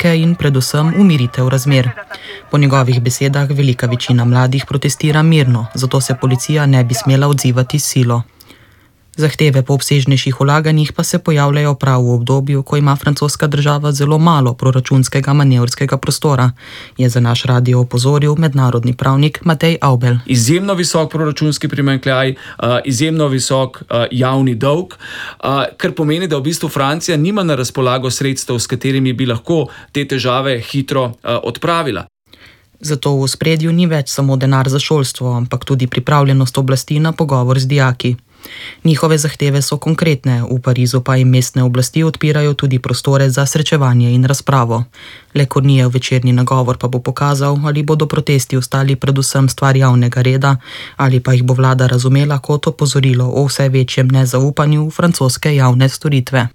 prihranke in predvsem umiritev razmer. Po njegovih besedah velika večina mladih protestira mirno, zato se policija ne bi smela odzivati s silo. Zahteve po obsežnejših vlaganjih pa se pojavljajo prav v obdobju, ko ima francoska država zelo malo proračunskega manevrskega prostora, je za naš radio opozoril mednarodni pravnik Matej Avbelj. Izjemno visok proračunski primanjkljaj, izjemno visok javni dolg, kar pomeni, da v bistvu Francija nima na razpolago sredstev, s katerimi bi lahko te težave hitro odpravila. Zato v ospredju ni več samo denar za šolstvo, ampak tudi pripravljenost oblasti na pogovor z dijaki. Njihove zahteve so konkretne, v Parizu pa jim mestne oblasti odpirajo tudi prostore za srečevanje in razpravo. Le Kornijev večerni nagovor pa bo pokazal, ali bodo protesti ostali predvsem stvar javnega reda, ali pa jih bo vlada razumela kot opozorilo o vse večjem nezaupanju v francoske javne storitve.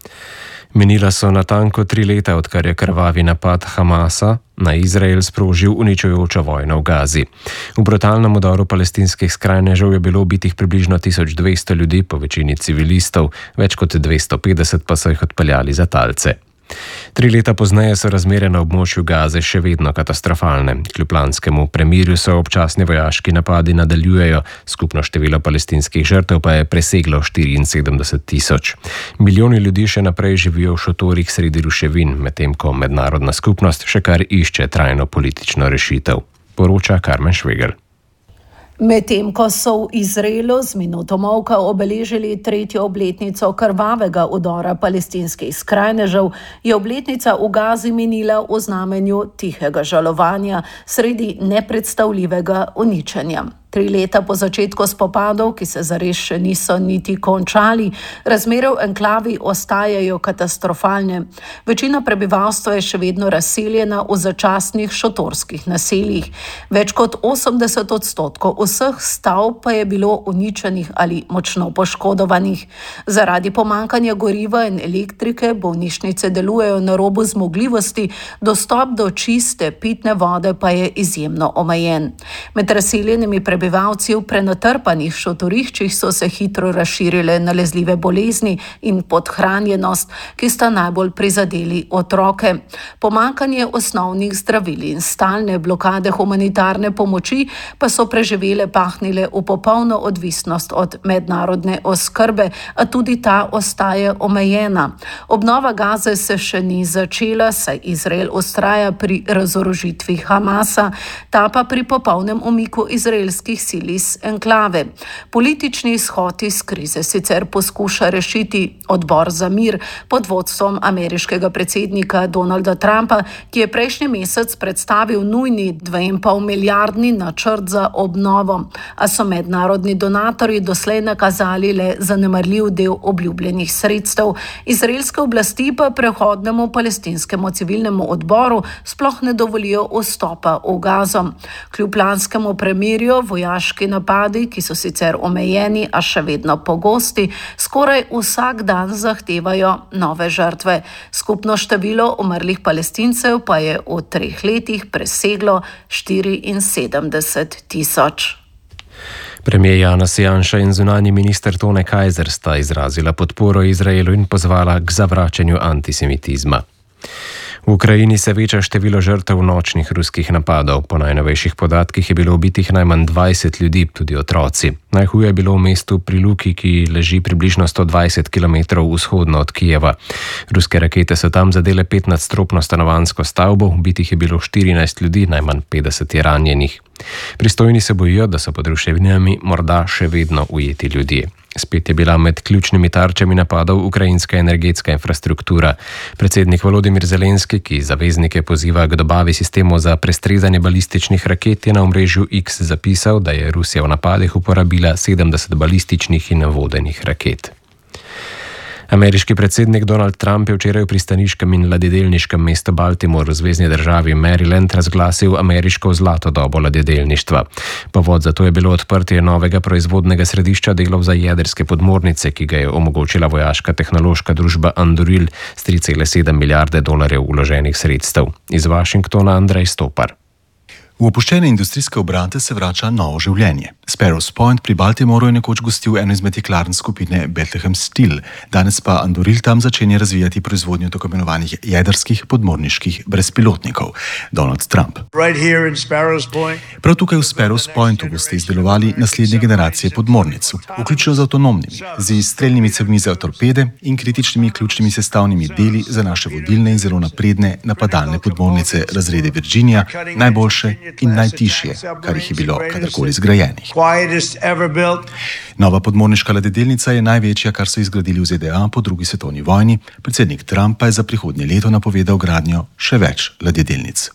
Minila so natanko 3 leta, odkar je krvavi napad Hamasa na Izrael sprožil uničujočo vojno v Gazi. V brutalnem udaru palestinskih skrajnežev je bilo ubitih približno 1200 ljudi, po večini civilistov, več kot 250 pa so jih odpeljali za talce. 3 leta pozneje so razmere na območju Gaze še vedno katastrofalne. Kljub lanskemu premirju so občasni vojaški napadi nadaljujejo, skupno število palestinskih žrtev pa je preseglo 74 tisoč. Milijoni ljudi še naprej živijo v šotorih sredi ruševin, medtem ko mednarodna skupnost še kar išče trajno politično rešitev. Poroča Karmen Švegel. Medtem ko so v Izraelu z minuto molka obeležili 3. obletnico krvavega udora palestinskih skrajnežev, je obletnica v Gazi minila v znamenju tihega žalovanja sredi nepredstavljivega uničenja. 3 leta po začetku spopadov, ki se zares še niso niti končali, razmere v enklavi ostajajo katastrofalne. Večina prebivalstva je še vedno razseljena v začasnih šotorskih naseljih. Več kot 80% vseh stavb pa je bilo uničenih ali močno poškodovanih. Zaradi pomanjkanja goriva in elektrike bolnišnice delujejo na robu zmogljivosti, dostop do čiste pitne vode pa je izjemno omejen. Med razseljenimi prebivalci v prenatrpanih šotoriščih so se hitro razširile nalezljive bolezni in podhranjenost, ki sta najbolj prizadeli otroke. Pomanjkanje osnovnih zdravil in stalne blokade humanitarne pomoči pa so preživele pahnile v popolno odvisnost od mednarodne oskrbe, a tudi ta ostaje omejena. Obnova Gaze se še ni začela, saj Izrael vztraja pri razorožitvi Hamasa, ta pa pri popolnem umiku izraelskih sil iz enklave. Politični izhod iz krize sicer poskuša rešiti odbor za mir pod vodstvom ameriškega predsednika Donalda Trumpa, ki je prejšnji mesec predstavil nujni 2,5 milijardni načrt za obnovo, a so mednarodni donatorji doslej nakazali le zanemarljiv del obljubljenih sredstev. Izraelske oblasti pa prehodnemu palestinskemu civilnemu odboru sploh ne dovolijo vstopa v Gazo. Kljub lanskemu premirju vojaški napadi, ki so sicer omejeni, a še vedno pogosti, skoraj vsak dan zahtevajo nove žrtve. Skupno število umrlih Palestincev pa je v 3 letih preseglo 74 tisoč. Premier Janez Janša in zunanji minister Tone Kajzer sta izrazila podporo Izraelu in pozvala k zavračanju antisemitizma. V Ukrajini se veča število žrtev nočnih ruskih napadov. Po najnovejših podatkih je bilo ubitih najmanj 20 ljudi, tudi otroci. Najhuje je bilo v mestu pri Luki, ki leži približno 120 km vzhodno od Kijeva. Ruske rakete so tam zadele 15-stropno stanovanjsko stavbo, ubitih je bilo 14 ljudi, najmanj 50 je ranjenih. Pristojni se bojijo, da so pod ruševinami morda še vedno ujeti ljudje. Spet je bila med ključnimi tarčami napadov ukrajinska energetska infrastruktura. Predsednik Volodimir Zelenski, ki zaveznike poziva k dobavi sistemov za prestrezanje balističnih raket, je na omrežju X zapisal, da je Rusija v napadih uporabila 70 balističnih in vodenih raket. Ameriški predsednik Donald Trump je včeraj v pristaniškem in ladjedelniškem mestu Baltimore v zvezni državi Maryland razglasil ameriško zlato dobo ladjedelništva. Povod za to je bilo odprtje novega proizvodnega središča delov za jedrske podmornice, ki ga je omogočila vojaška tehnološka družba Anduril s 3,7 milijarde dolarjev vloženih sredstev. Iz Washingtona Andrej Stopar. V opuščene industrijske obrate se vrača novo življenje. Sparrows Point pri Baltimoru je nekoč gostil eno izmed jeklarn skupine Bethlehem Steel, danes pa Anduril tam začenja razvijati proizvodnjo tako imenovanih jedrskih podmorniških brezpilotnikov. Donald Trump. Prav tukaj v Sparrows Pointu boste izdelovali naslednje generacije podmornic, vključno z avtonomnimi, z izstrelnimi cevmi za torpede in kritičnimi ključnimi sestavnimi deli za naše vodilne in zelo napredne napadalne podmornice razrede Virginia, najboljše in najtišje, kar jih je bilo kadarkoli zgrajenih. Nova podmorniška ladjedelnica je največja, kar so izgradili v ZDA po drugi svetovni vojni. Predsednik Trump pa je za prihodnje leto napovedal gradnjo še več ladjedelnic.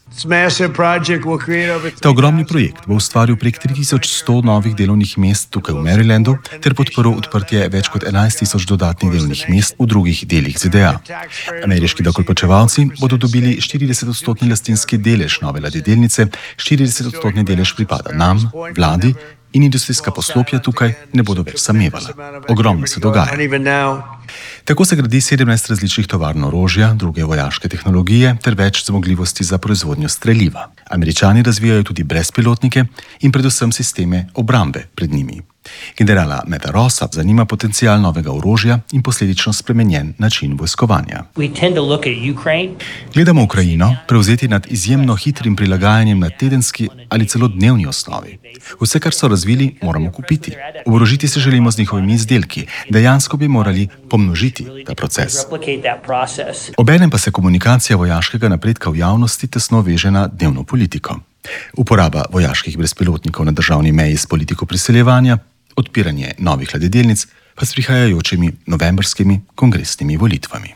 Ta ogromni projekt bo ustvaril prek 3100 novih delovnih mest tukaj v Marylandu ter podprl odprtje več kot 11.000 dodatnih delovnih mest v drugih delih ZDA. Ameriški davkoplačevalci bodo dobili 40% lastninski delež nove ladjedelnice, 40% delež pripada nam, vladi, in industrijska poslopja tukaj ne bodo več samevala. Ogromno se dogaja. Tako se gradi 17 različnih tovarn orožja, druge vojaške tehnologije ter več zmogljivosti za proizvodnjo streliva. Američani razvijajo tudi brezpilotnike in predvsem sisteme obrambe pred njimi. Generala Meta Rossa zanima potencial novega orožja in posledično spremenjen način vojskovanja. Gledamo Ukrajino prevzeti nad izjemno hitrim prilagajanjem na tedenski ali celo dnevni osnovi. Vse, kar so razvili, moramo kupiti. Oborožiti se želimo z njihovimi izdelki. Dejansko bi morali pomnožiti ta proces. Obenem pa se komunikacija vojaškega napredka v javnosti tesno veže na dnevno politiko. Uporaba vojaških brezpilotnikov na državni meji s politiko priseljevanja, odpiranje novih ladjedelnic pa s prihajajočimi novembrskimi kongresnimi volitvami.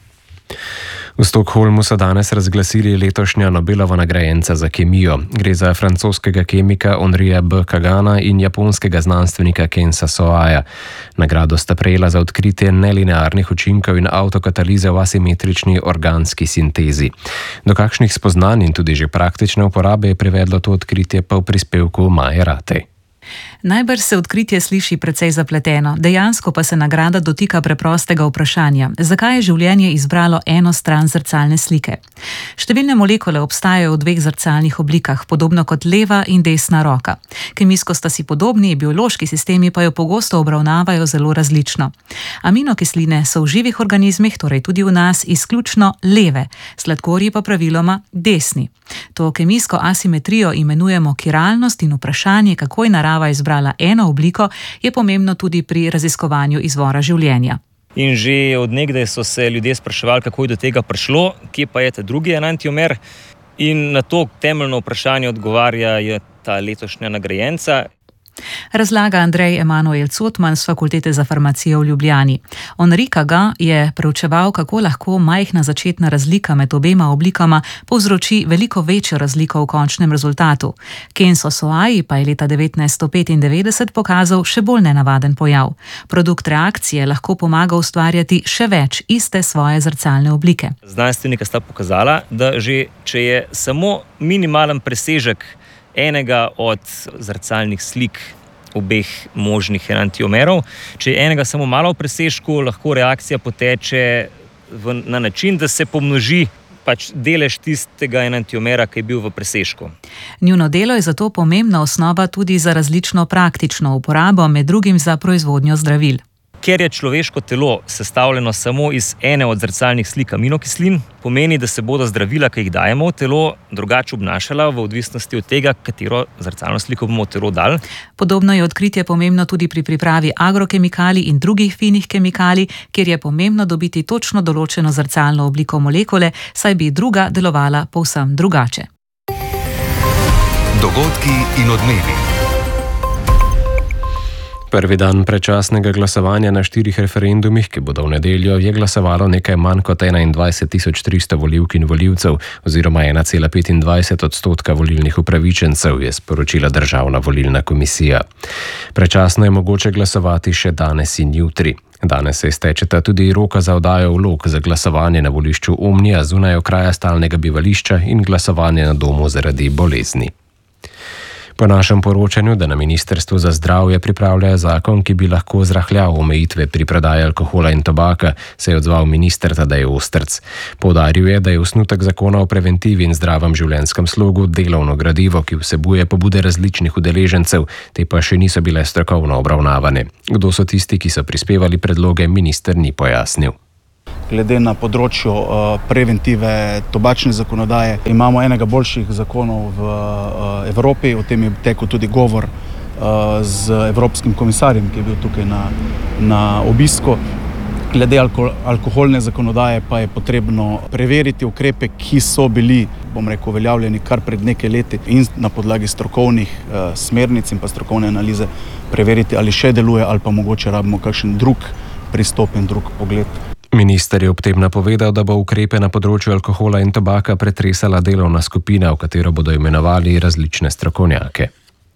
V Stockholmu so danes razglasili letošnja Nobelova nagrajenca za kemijo. Gre za francoskega kemika Henrija B. Kagana in japonskega znanstvenika Kensa Soaya. Nagrado sta prejela za odkritje nelinearnih učinkov in avtokatalize v asimetrični organski sintezi. Do kakšnih spoznanj in tudi že praktične uporabe je privedlo to odkritje pa v prispevku Maje Ratej. Najbrž se odkritje sliši precej zapleteno, dejansko pa se nagrada dotika preprostega vprašanja, zakaj je življenje izbralo eno stran zrcalne slike. Številne molekule obstajajo v dveh zrcalnih oblikah, podobno kot leva in desna roka. Kemijsko sta si podobni, biološki sistemi pa jo pogosto obravnavajo zelo različno. Aminokisline so v živih organizmih, torej tudi v nas, izključno leve, sladkorji pa praviloma desni. To kemijsko asimetrijo imenujemo kiralnost in vprašanje, kako je narava izbrala eno obliko, je pomembno tudi pri raziskovanju izvora življenja. In že od nekdaj so se ljudje spraševali, kako je do tega prišlo, kje pa je ta drugi enantiomer. In na to temeljno vprašanje odgovarja ta letošnja nagrajenca. Razlaga Andrej Emanuel Cotman z Fakultete za farmacijo v Ljubljani. Henri Kagan je preučeval, kako lahko majhna začetna razlika med obema oblikama povzroči veliko večjo razliko v končnem rezultatu. Kenso Soai pa je leta 1995 pokazal še bolj nenavaden pojav. Produkt reakcije lahko pomaga ustvarjati še več iste svoje zrcalne oblike. Znanstvenika sta pokazala, da že če je samo minimalen presežek enega od zrcalnih slik obeh možnih enantiomerov. Če je enega samo malo v presežku, lahko reakcija poteče na način, da se pomnoži delež tistega enantiomera, ki je bil v presežku. Njuno delo je zato pomembna osnova tudi za različno praktično uporabo, med drugim za proizvodnjo zdravil. Ker je človeško telo sestavljeno samo iz ene od zrcalnih slik aminokislin, pomeni, da se bodo zdravila, ki jih dajemo v telo, drugače obnašala v odvisnosti od tega, katero zrcalno sliko bomo v telo dali. Podobno je odkritje pomembno tudi pri pripravi agrokemikalij in drugih finih kemikalij, kjer je pomembno dobiti točno določeno zrcalno obliko molekule, saj bi druga delovala povsem drugače. Dogodki in odmevi. Prvi dan predčasnega glasovanja na 4 referendumih, ki bodo v nedeljo, je glasovalo nekaj manj kot 21.300 volivk in volivcev, oziroma 1,25% volilnih upravičencev, je sporočila Državna volilna komisija. Predčasno je mogoče glasovati še danes in jutri. Danes se iztečeta tudi roka za oddajo vlog za glasovanje na volišču Omnija zunaj okraja stalnega bivališča in glasovanje na domu zaradi bolezni. Po našem poročanju, da na Ministrstvu za zdravje pripravljajo zakon, ki bi lahko zrahljal omejitve pri prodaji alkohola in tobaka, se je odzval minister Tadej Ostrc. Poudaril je, da je osnutek zakona o preventivi in zdravem življenjskem slogu delovno gradivo, ki vsebuje pobude različnih udeležencev, te pa še niso bile strokovno obravnavane. Kdo so tisti, ki so prispevali predloge, minister ni pojasnil. Glede na področju preventive tobačne zakonodaje imamo enega boljših zakonov v Evropi, o tem je tekel tudi govor z evropskim komisarjem, ki je bil tukaj na obisku. Glede alkoholne zakonodaje pa je potrebno preveriti ukrepe, ki so bili, uveljavljeni kar pred nekaj leti in na podlagi strokovnih smernic in pa strokovne analize preveriti, ali še deluje ali pa mogoče rabimo kakšen drug pristop in drug pogled. Minister je ob tem napovedal, da bo ukrepe na področju alkohola in tobaka pretresala delovna skupina, v katero bodo imenovali različne strokovnjake.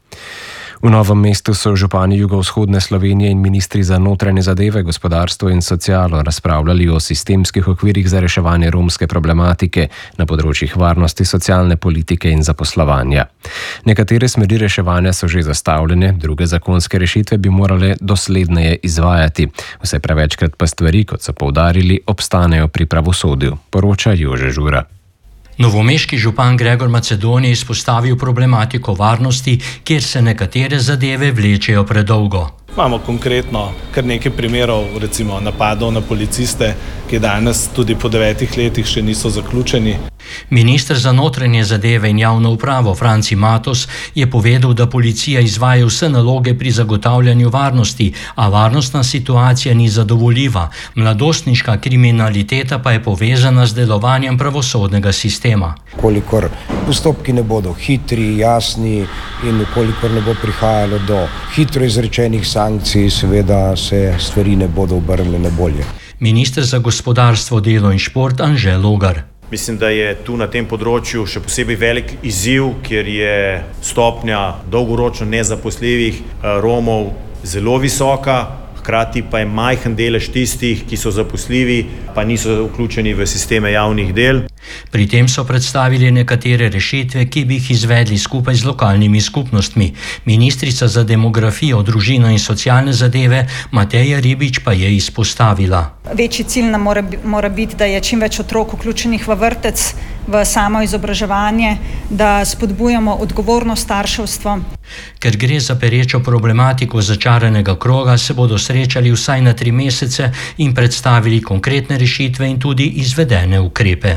V Novem mestu so župani jugovzhodne Slovenije in ministri za notranje zadeve, gospodarstvo in socialo razpravljali o sistemskih okvirih za reševanje romske problematike na področjih varnosti, socialne politike in zaposlovanja. Nekatere smeri reševanja so že zastavljene, druge zakonske rešitve bi morale dosledneje izvajati. Vse prevečkrat pa stvari, kot so poudarili, obstanejo pri pravosodju, poroča Jože Žura. Novomeški župan Gregor Macedoni je izpostavil problematiko varnosti, kjer se nekatere zadeve vlečejo predolgo. Imamo konkretno kar nekaj primerov, recimo napadov na policiste, ki danes tudi po 9 letih še niso zaključeni. Minister za notranje zadeve in javno upravo Franci Matos je povedal, da policija izvaja vse naloge pri zagotavljanju varnosti, a varnostna situacija ni zadovoljiva. Mladostniška kriminaliteta pa je povezana z delovanjem pravosodnega sistema. Kolikor postopki ne bodo hitri, jasni in kolikor ne bo prihajalo do hitro izrečenih sankcij, seveda se stvari ne bodo obrnile na bolje. Minister za gospodarstvo, delo in šport Anže Logar. Mislim, da je tu na tem področju še posebej velik izziv, ker je stopnja dolgoročno nezaposljivih Romov zelo visoka, hkrati pa je majhen delež tistih, ki so zaposljivi, pa niso vključeni v sisteme javnih del. Pri tem so predstavili nekatere rešitve, ki bi jih izvedli skupaj z lokalnimi skupnostmi. Ministrica za demografijo, družino in socialne zadeve Mateja Ribič pa je izpostavila. Večji cilj nam mora biti, da je čim več otrok vključenih v vrtec, v samo izobraževanje, da spodbujamo odgovorno starševstvo. Ker gre za perečo problematiko začaranega kroga, se bodo srečali vsaj na 3 mesece in predstavili konkretne rešitve in tudi izvedene ukrepe.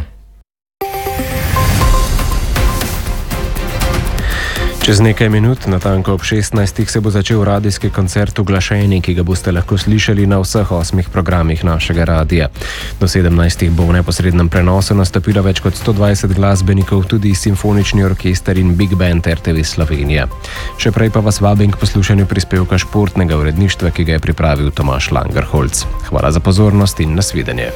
Čez nekaj minut, natanko ob 16. se bo začel radijski koncert Uglašeni, ki ga boste lahko slišali na vseh 8 programih našega radija. Do 17. bo v neposrednem prenosu nastopilo več kot 120 glasbenikov, tudi simfonični orkester in Big Band RTV Slovenija. Še prej pa vas vabim k poslušanju prispevka športnega uredništva, ki ga je pripravil Tomaž Langerholc. Hvala za pozornost in nasvidenje.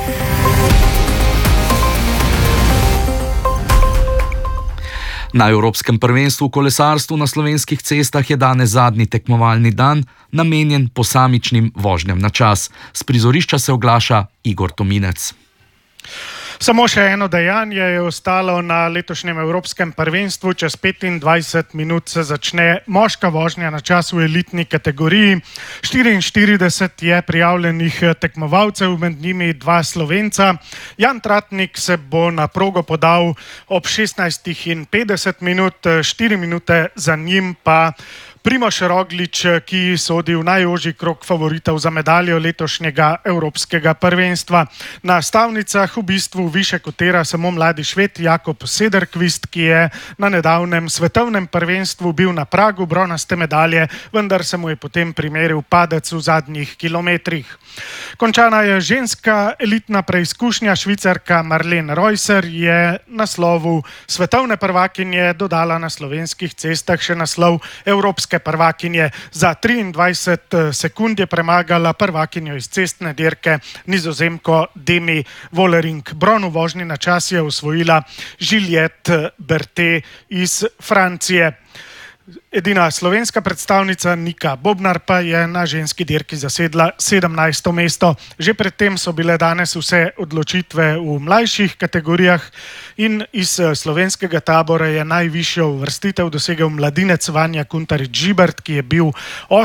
Na Evropskem prvenstvu v kolesarstvu na slovenskih cestah je danes zadnji tekmovalni dan, namenjen posamičnim vožnjam na čas. S prizorišča se oglaša Igor Tominec. Samo še eno dejanje je ostalo na letošnjem Evropskem prvenstvu. Čez 25 minut se začne moška vožnja na čas v elitni kategoriji. 44 je prijavljenih tekmovalcev, med njimi 2 Slovenca. Jan Tratnik se bo na progo podal ob 16:50 minut, 4 minute za njim pa Primož Roglič, ki sodi v najožji krog favoritov za medaljo letošnjega Evropskega prvenstva. Na stavnicah v bistvu više kotira samo mladi Šved Jakob Sederqvist, ki je na nedavnem svetovnem prvenstvu bil na pragu bronaste medalje, vendar se mu je potem primeril padec v zadnjih kilometrih. Končana je ženska elitna preizkušnja. Švicarka Marlene Reusser je naslovu svetovne prvakinje dodala na slovenskih cestah še naslov Evropske prvakinje. Za 23 sekund je premagala prvakinjo iz cestne dirke Nizozemko Demi Vollering. Bron v vožnji na čas je osvojila Juliette Berthet iz Francije. Edina slovenska predstavnica Nika Bobnar pa je na ženski dirki zasedla 17. mesto. Že predtem so bile danes vse odločitve v mlajših kategorijah in iz slovenskega tabora je najvišjo uvrstitev dosegel mladinec Vanja Kuntarič-Žibert, ki je bil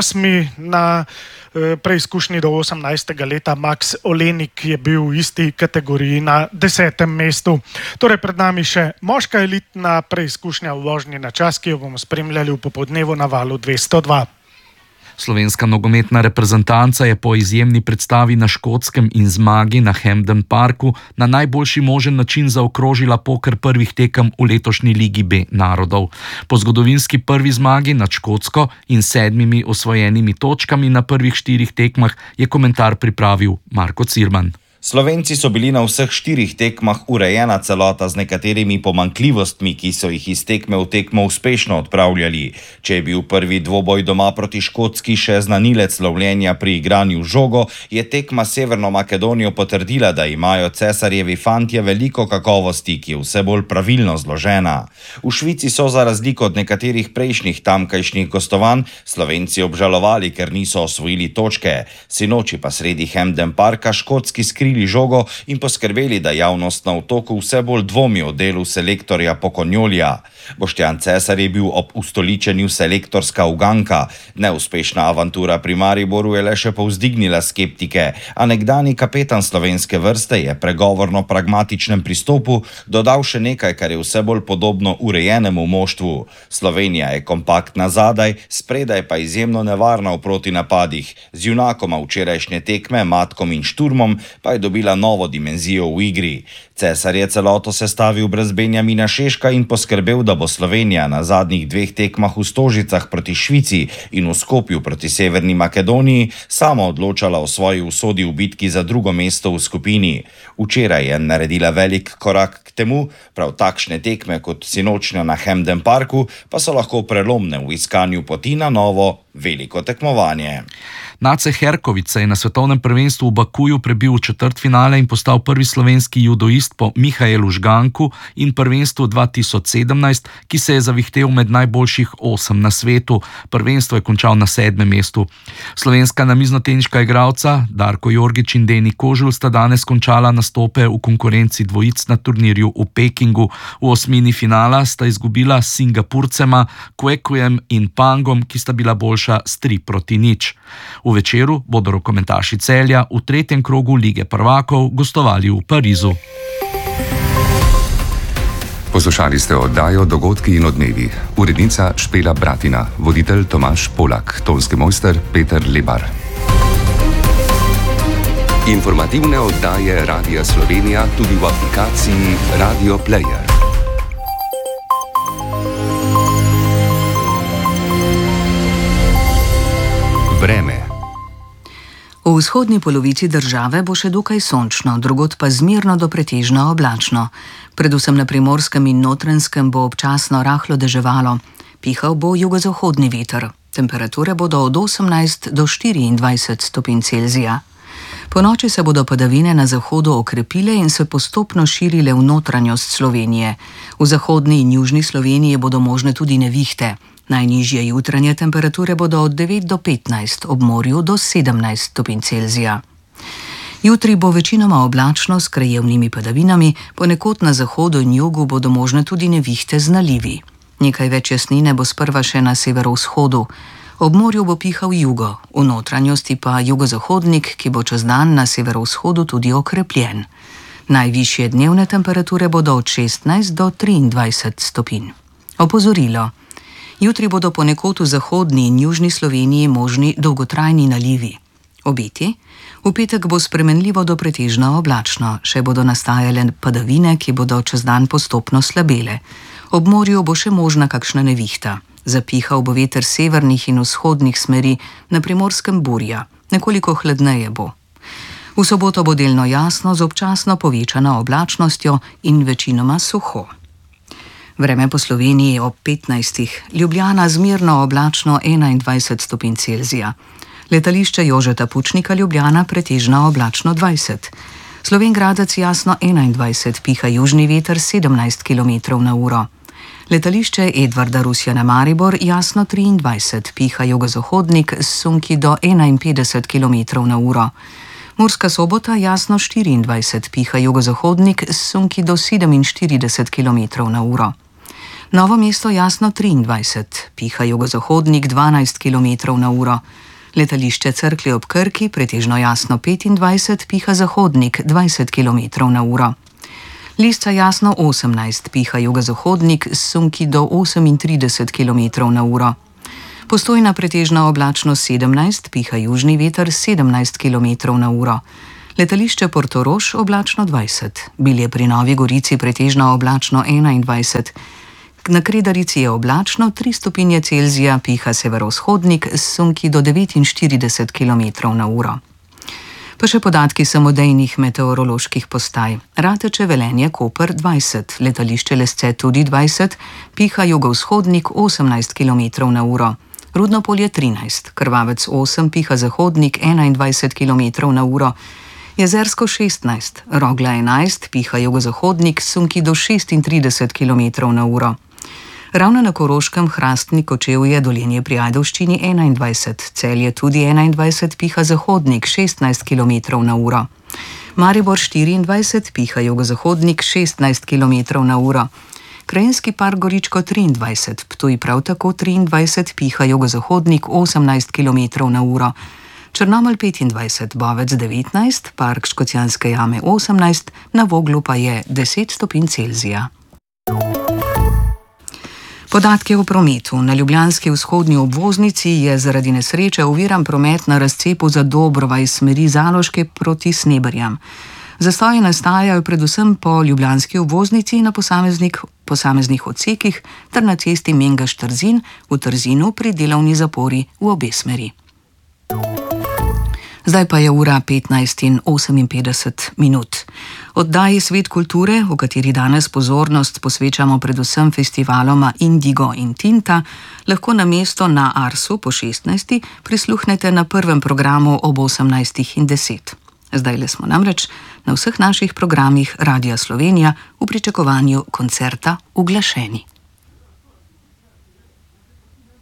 8. na preizkušnji do 18. leta. Max Olenik je bil v isti kategoriji na 10. mestu. Torej pred nami še moška elitna preizkušnja v vožnji na čas, ki jo bomo spremljali v popodnevu na valu 202. Slovenska nogometna reprezentanca je po izjemni predstavi na Škotskem in zmagi na Hampden Parku na najboljši možen način zaokrožila poker prvih tekem v letošnji Ligi B narodov. Po zgodovinski prvi zmagi nad Škotsko in 7 osvojenimi točkami na prvih 4 tekmah je komentar pripravil Marko Cirman. Slovenci so bili na vseh 4 tekmah urejena celota z nekaterimi pomanjkljivostmi, ki so jih iz tekme v tekmo uspešno odpravljali. Če je bil prvi dvoboj doma proti Škotski še znanilec lovljenja pri igranju žogo, je tekma s Severno Makedonijo potrdila, da imajo cesarjevi fantje veliko kakovosti, ki je vse bolj pravilno zložena. V Švici so za razliko od nekaterih prejšnjih tamkajšnjih gostovanj Slovenci obžalovali, ker niso osvojili točke. Sinoči pa sredi Hampden Parka Škotski skrili žogo in poskrbeli, da javnost na otoku vse bolj dvomi o delu selektorja Pokonjolja. Boštjan Cesar je bil ob ustoličenju selektorska uganka. Neuspešna avantura pri Mariboru je le še povzdignila skeptike, a nekdani kapetan slovenske vrste je pregovorno pragmatičnem pristopu dodal še nekaj, kar je vse bolj podobno urejenemu moštvu. Slovenija je kompaktna zadaj, spredaj pa izjemno nevarna v protinapadih. Z junakoma včerajšnje tekme, Matkom in Šturmom, pa je dobila novo dimenzijo v igri. Cesar je celoto sestavil brez Benjamina Šeška in poskrbel, da bo Slovenija na zadnjih 2 tekmah v Stožicah proti Švici in v Skopju proti Severni Makedoniji sama odločala o svoji usodi v bitki za drugo mesto v skupini. Včeraj je naredila velik korak k temu, prav takšne tekme kot sinočnja na Hampden Parku pa so lahko prelomne v iskanju poti na novo veliko tekmovanje. Nace Herković se je na svetovnem prvenstvu v Bakuju prebil v četrtfinale in postal prvi slovenski judoist po Mihaelu Žganku in prvenstvu 2017, ki se je zavihtel med najboljših 8 na svetu. Prvenstvo je končal na 7. mestu. Slovenska namiznoteniška igralca Darko Jorgić in Deni Kožul sta danes končala nastope v konkurenci dvojic na turnirju v Pekingu. V osmini finala sta izgubila s Singapurcema Kwekujem in Pangom, ki sta bila boljša s 3-0. V večeru bodo rokometaši Celja v 3. krogu Lige prvakov gostovali v Parizu. Poslušali ste oddajo Dogodki in odmevi. Urednica Špela Bratina, voditelj Tomaž Polak, tonski mojster Peter Lebar. Informativne oddaje Radia Slovenija tudi v aplikaciji Radio Player. Vreme. V vzhodni polovici države bo še dokaj sončno, drugod pa zmerno do pretežno oblačno. Predvsem na Primorskem in Notranjskem bo občasno rahlo deževalo. Pihal bo jugozahodni veter. Temperature bodo od 18 do 24 stopinj Celzija. Po noči se bodo padavine na zahodu okrepile in se postopno širile v notranjost Slovenije. V zahodni in južni Sloveniji bodo možne tudi nevihte. Najnižje jutranje temperature bodo od 9 do 15, ob morju do 17 stopinj Celzija. Jutri bo večinoma oblačno s krajevnimi padavinami, ponekod na zahodu in jugu bodo možne tudi nevihte z nalivi. Nekaj več jasnine bo sprva še na severovzhodu. Ob morju bo pihal jugo, v notranjosti pa jugozahodnik, ki bo čez dan na severovzhodu tudi okrepljen. Najvišje dnevne temperature bodo od 16 do 23 stopinj. Opozorilo. Jutri bodo ponekod v zahodni in južni Sloveniji možni dolgotrajni nalivi. Obeti? V petek bo spremenljivo do pretežno oblačno, še bodo nastajale padavine, ki bodo čez dan postopno slabele. Ob morju bo še možna kakšna nevihta. Zapihal bo veter severnih in vzhodnih smeri, na Primorskem burja, nekoliko hladneje bo. V soboto bo delno jasno z občasno povečano oblačnostjo in večinoma suho. Vreme po Sloveniji ob 15. Ljubljana zmerno oblačno 21 stopinj Celzija. Letališče Jožeta Pučnika Ljubljana pretežno oblačno 20. Slovenj Gradec jasno 21, piha južni veter 17 km/h. Letališče Edvarda Rusjana Maribor jasno 23, piha jugozahodnik s sunki do 51 km/h. Murska Sobota jasno 24, piha jugozahodnik s sunki do 47 km/h. Novo mesto jasno 23, piha jugozahodnik 12 km/h. Letališče Cerklje ob Krki pretežno jasno 25, piha zahodnik 20 km/h. Lisca jasno 18, piha jugozahodnik s sunki do 38 km/h. Postojna pretežno oblačno 17, piha južni veter 17 km/h. Letališče Portorož oblačno 20, Bilje pri Novi Gorici pretežno oblačno 21. Na Kredarici je oblačno 3 stopinje Celzija, piha severovzhodnik s sunki do 49 km/h. Pa še podatki samodejnih meteoroloških postaj. Rateče, Velenje, Koper 20, letališče Lesce tudi 20, piha jugovzhodnik 18 km/h. Rudnopolje 13, Krvavec 8, piha zahodnik 21 km/h. Jezersko 16, Rogla 11, piha jugozahodnik s sunki do 36 km/h. Ravno na Koroškem Hrastnik, Kočevje, Dolenje pri Ajdovščini 21, Celje tudi 21, piha zahodnik 16 km/h. Maribor 24, piha jugozahodnik 16 km/h. Krajinski park Goričko 23, Ptuj prav tako 23, piha jugozahodnik 18 km/h. Črnomelj 25, Bovec 19, park Škocjanske jame 18, na Voglu pa je 10 stopinj Celzija. Podatke o prometu. Na ljubljanski vzhodni obvoznici je zaradi nesreče oviran promet na razcepu za Dobrova iz smeri Zaloške proti Sneberjam. Zastoji nastajajo predvsem po ljubljanski obvoznici na posameznih odsekih ter na cesti Mengeš-Trzin v Trzinu pri delovni zapori v obe smeri. Zdaj pa je ura 15:58. Oddaji Svet kulture, v kateri danes pozornost posvečamo predvsem festivaloma Indigo in Tinta, lahko namesto na Arsu po 16. prisluhnete na prvem programu ob 18:10. Zdajle smo namreč na vseh naših programih Radia Slovenija v pričakovanju koncerta Uglašeni.